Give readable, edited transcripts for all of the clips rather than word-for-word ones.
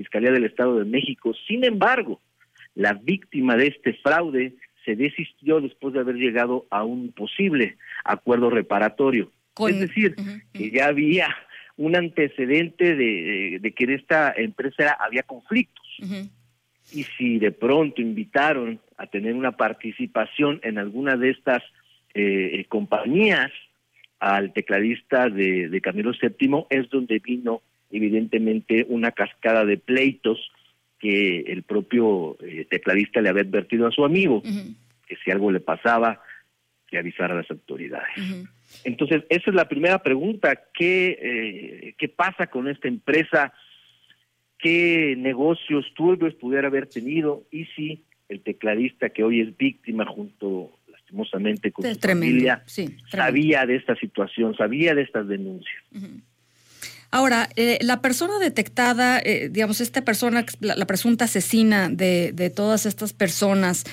Fiscalía del Estado de México. Sin embargo, la víctima de este fraude se desistió después de haber llegado a un posible acuerdo reparatorio. Es decir, que ya había un antecedente de que en esta empresa había conflictos. Y si de pronto invitaron a tener una participación en alguna de estas compañías al tecladista de Camilo VII, es donde vino evidentemente una cascada de pleitos que el propio tecladista le había advertido a su amigo, que si algo le pasaba, que avisara a las autoridades. Entonces, esa es la primera pregunta. ¿Qué pasa con esta empresa? ¿Qué negocios turbios pudiera haber tenido? Y si el tecladista, que hoy es víctima junto, lastimosamente, con su familia, sabía de esta situación, sabía de estas denuncias. Ahora, la persona detectada, digamos, esta persona, la presunta asesina de todas estas personas,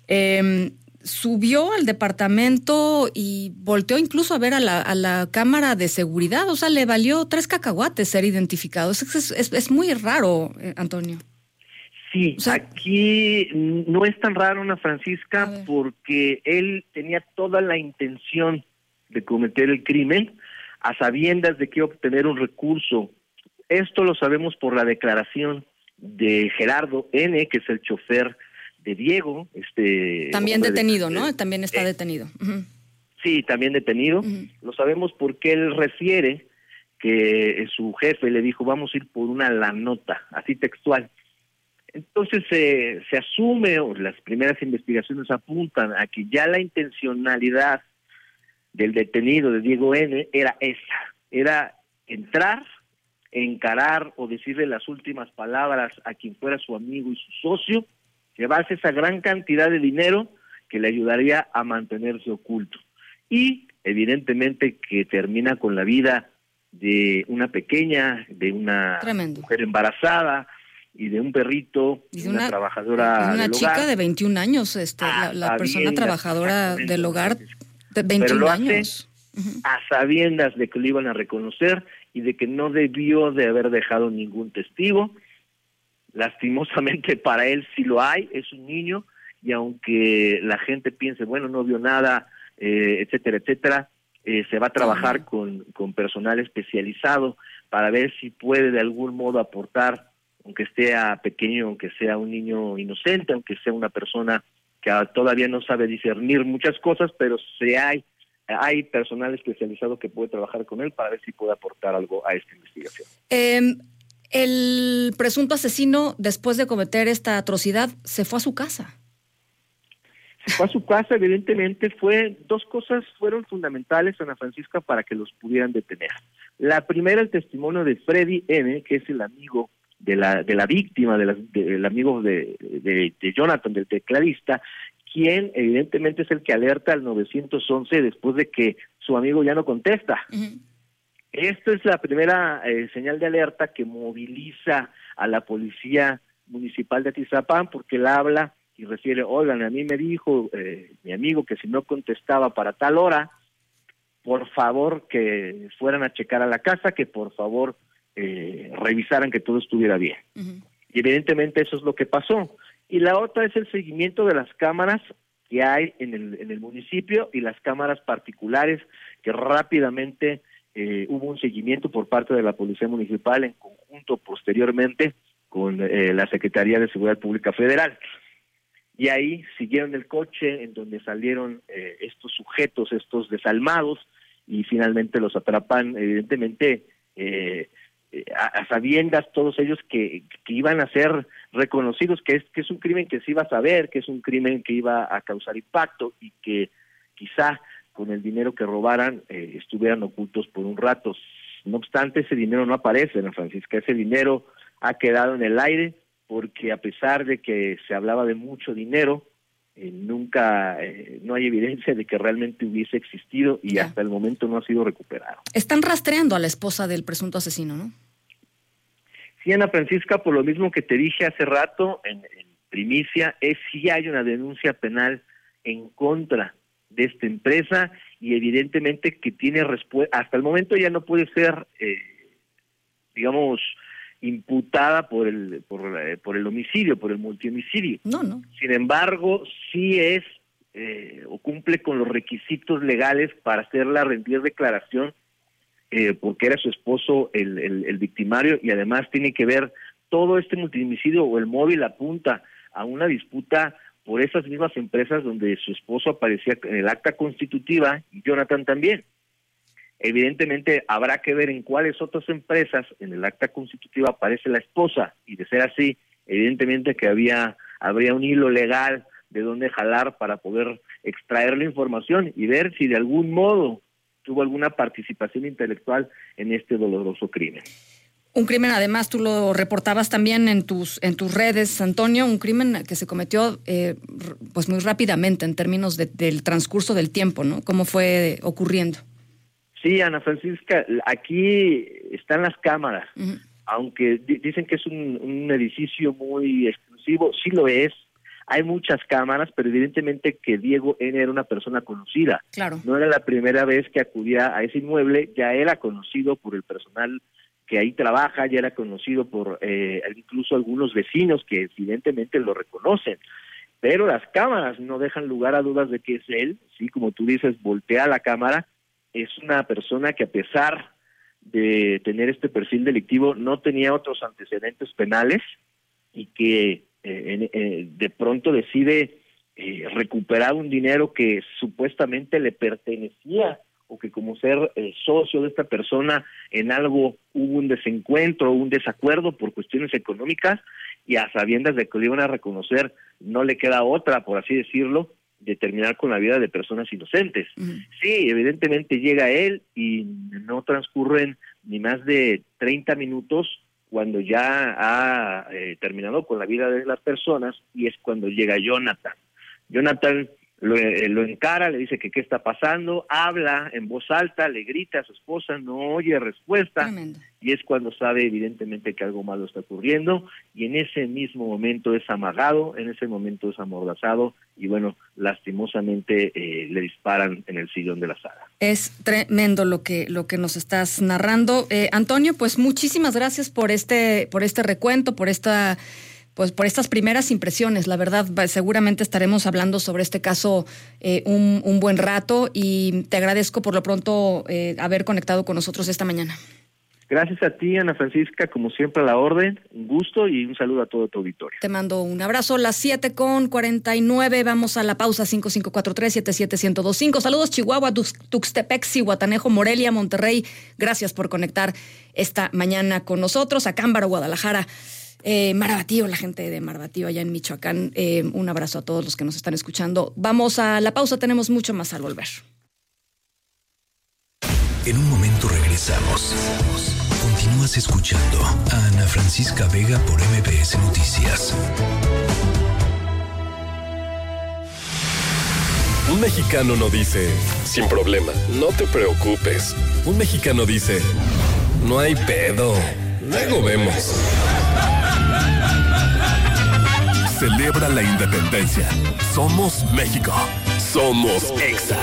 subió al departamento y volteó incluso a ver a la cámara de seguridad. O sea, le valió 3 cacahuates ser identificado. Es muy raro, Antonio. Sí, o sea, aquí no es tan raro, Ana Francisca, porque él tenía toda la intención de cometer el crimen a sabiendas de que iba a obtener un recurso. Esto lo sabemos por la declaración de Gerardo N., que es el chofer de Diego. También detenido, ¿no? También está detenido. Sí, también detenido. Lo sabemos porque él refiere que su jefe le dijo, vamos a ir por una la nota, así textual. Entonces se asume, o las primeras investigaciones apuntan a que ya la intencionalidad del detenido de Diego N. era esa, era entrar, encarar o decirle las últimas palabras a quien fuera su amigo y su socio, llevarse esa gran cantidad de dinero que le ayudaría a mantenerse oculto. Y evidentemente que termina con la vida de una pequeña, de una mujer embarazada y de un perrito, y de una trabajadora de una chica hogar. de 21 años, la persona trabajadora del hogar de 21 Pero lo años. A sabiendas de que lo iban a reconocer y de que no debió de haber dejado ningún testigo. Lastimosamente para él sí lo hay, es un niño, y aunque la gente piense, bueno, no vio nada, etcétera, etcétera, se va a trabajar con personal especializado para ver si puede de algún modo aportar, aunque sea pequeño, aunque sea un niño inocente, aunque sea una persona que todavía no sabe discernir muchas cosas, pero hay personal especializado que puede trabajar con él para ver si puede aportar algo a esta investigación. El presunto asesino, después de cometer esta atrocidad, se fue a su casa. Se fue a su casa, evidentemente. Dos cosas fueron fundamentales, Ana Francisca, para que los pudieran detener. La primera, el testimonio de Freddy N., que es el amigo de la víctima, del amigo de Jonathan, del tecladista, quien evidentemente es el que alerta al 911 después de que su amigo ya no contesta. Esta es la primera señal de alerta que moviliza a la policía municipal de Atizapán, porque él habla y refiere, oigan, a mí me dijo mi amigo que si no contestaba para tal hora, por favor que fueran a checar a la casa, que por favor revisaran que todo estuviera bien. Y evidentemente eso es lo que pasó. Y la otra es el seguimiento de las cámaras que hay en el municipio y las cámaras particulares, que rápidamente hubo un seguimiento por parte de la Policía Municipal en conjunto posteriormente con la Secretaría de Seguridad Pública Federal. Y ahí siguieron el coche en donde salieron estos sujetos, estos desalmados, y finalmente los atrapan, evidentemente, a sabiendas todos ellos que iban a ser reconocidos, que es un crimen que se iba a saber, que es un crimen que iba a causar impacto y que quizá con el dinero que robaran estuvieran ocultos por un rato. No obstante, ese dinero no aparece, Ana Francisca, ese dinero ha quedado en el aire porque a pesar de que se hablaba de mucho dinero, nunca, no hay evidencia de que realmente hubiese existido y hasta el momento no ha sido recuperado. Están rastreando a la esposa del presunto asesino, ¿no? Sí, Ana Francisca, por lo mismo que te dije hace rato en primicia, sí hay una denuncia penal en contra de esta empresa y evidentemente que tiene respuesta. Hasta el momento ya no puede ser, digamos, imputada por el homicidio, por el multihomicidio. No. Sin embargo, sí es o cumple con los requisitos legales para hacerla rendir declaración, porque era su esposo el victimario, y además tiene que ver todo este multihomicidio o el móvil apunta a una disputa por esas mismas empresas donde su esposo aparecía en el acta constitutiva y Jonathan también. Evidentemente habrá que ver en cuáles otras empresas en el acta constitutiva aparece la esposa, y de ser así, evidentemente que habría un hilo legal de dónde jalar para poder extraer la información y ver si de algún modo tuvo alguna participación intelectual en este doloroso crimen. Un crimen, además, tú lo reportabas también en tus redes, Antonio, un crimen que se cometió pues muy rápidamente en términos del transcurso del tiempo, ¿no? ¿Cómo fue ocurriendo? Sí, Ana Francisca, aquí están las cámaras, uh-huh. Aunque dicen que es un edificio muy exclusivo, sí lo es, hay muchas cámaras, pero evidentemente que Diego N. era una persona conocida. Claro. No era la primera vez que acudía a ese inmueble, ya era conocido por el personal que ahí trabaja, ya era conocido por incluso algunos vecinos que evidentemente lo reconocen, pero las cámaras no dejan lugar a dudas de que es él. Sí, como tú dices, voltea la cámara, es una persona que a pesar de tener este perfil delictivo no tenía otros antecedentes penales y que de pronto decide recuperar un dinero que supuestamente le pertenecía, o que como ser socio de esta persona en algo hubo un desencuentro, un desacuerdo por cuestiones económicas, y a sabiendas de que lo iban a reconocer, no le queda otra, por así decirlo, de terminar con la vida de personas inocentes. Uh-huh. Sí, evidentemente llega él y no transcurren ni más de 30 minutos cuando ya ha terminado con la vida de las personas, y es cuando llega Jonathan. Jonathan lo encara, le dice que qué está pasando, habla en voz alta, le grita a su esposa, no oye respuesta. Tremendo. Y es cuando sabe evidentemente que algo malo está ocurriendo, y en ese mismo momento es amagado, en ese momento es amordazado, y bueno, lastimosamente le disparan en el sillón de la sala. Es tremendo lo que nos estás narrando. Antonio, pues muchísimas gracias por este recuento, por estas primeras impresiones. La verdad, seguramente estaremos hablando sobre este caso un buen rato, y te agradezco por lo pronto haber conectado con nosotros esta mañana. Gracias a ti, Ana Francisca, como siempre a la orden, un gusto y un saludo a todo tu auditorio. Te mando un abrazo. Las 7:49, vamos a la pausa. 5543-77125. Saludos Chihuahua, Tuxtepec, Zihuatanejo, Morelia, Monterrey. Gracias por conectar esta mañana con nosotros. Acámbaro, Guadalajara, Marbatío, la gente de Marbatío allá en Michoacán. Un abrazo a todos los que nos están escuchando. Vamos a la pausa, tenemos mucho más al volver. En un momento regresamos. Continúas escuchando a Ana Francisca Vega por MBS Noticias. Un mexicano no dice, sin problema, no te preocupes. Un mexicano dice, no hay pedo, luego vemos. Celebra la independencia. Somos México. Somos Exa.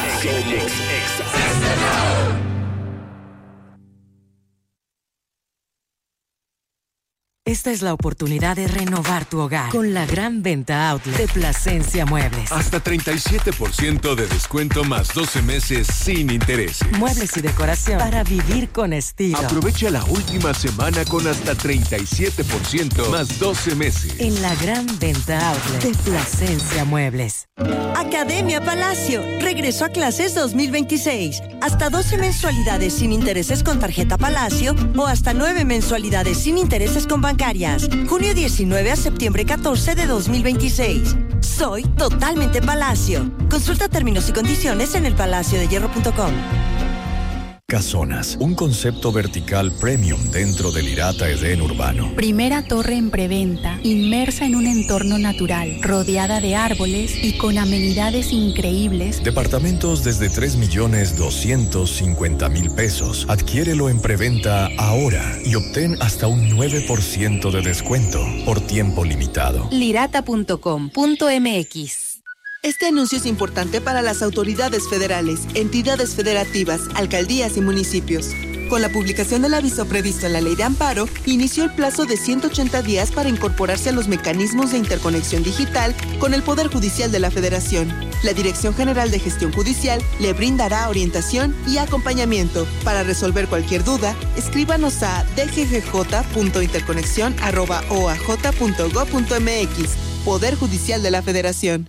Esta es la oportunidad de renovar tu hogar con la gran venta outlet de Plasencia Muebles. Hasta 37% de descuento más 12 meses sin intereses. Muebles y decoración para vivir con estilo. Aprovecha la última semana con hasta 37% más 12 meses. En la gran venta outlet de Plasencia Muebles. Academia Palacio regresó a clases 2026. Hasta 12 mensualidades sin intereses con tarjeta Palacio o hasta 9 mensualidades sin intereses con bancarias. Junio 19 a septiembre 14 de 2026. Soy totalmente Palacio. Consulta términos y condiciones en elpalaciodehierro.com. Casonas, un concepto vertical premium dentro del Irata Edén urbano. Primera torre en preventa, inmersa en un entorno natural, rodeada de árboles y con amenidades increíbles. Departamentos desde 3,250,000 pesos. Adquiérelo en preventa ahora y obtén hasta un 9% de descuento por tiempo limitado. lirata.com.mx. Este anuncio es importante para las autoridades federales, entidades federativas, alcaldías y municipios. Con la publicación del aviso previsto en la Ley de Amparo, inició el plazo de 180 días para incorporarse a los mecanismos de interconexión digital con el Poder Judicial de la Federación. La Dirección General de Gestión Judicial le brindará orientación y acompañamiento. Para resolver cualquier duda, escríbanos a dggj.interconexión@oaj.gov.mx. Poder Judicial de la Federación.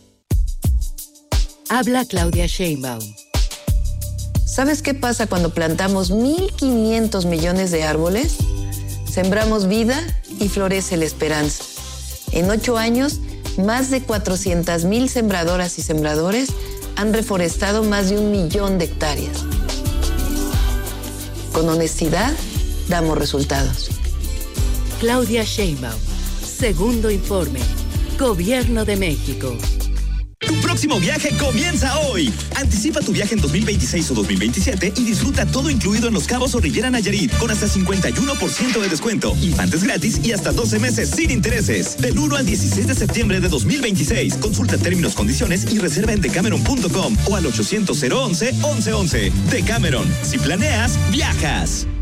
Habla Claudia Sheinbaum. ¿Sabes qué pasa cuando plantamos 1.500 millones de árboles? Sembramos vida y florece la esperanza. En 8 años, más de 400,000 sembradoras y sembradores han reforestado más de 1 millón de hectáreas. Con honestidad, damos resultados. Claudia Sheinbaum. Segundo informe. Gobierno de México. Tu próximo viaje comienza hoy. Anticipa tu viaje en 2026 o 2027 y disfruta todo incluido en Los Cabos o Riviera Nayarit con hasta 51% de descuento, infantes gratis y hasta 12 meses sin intereses. Del 1 al 16 de septiembre de 2026. Consulta términos, condiciones y reserva en decameron.com o al 800-011-1111. Decameron. Si planeas, viajas.